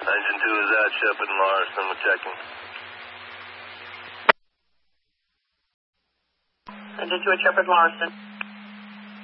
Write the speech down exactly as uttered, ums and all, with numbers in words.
Engine two is out, Shepard and Larson, we're checking. Engine two at Shepard Larson.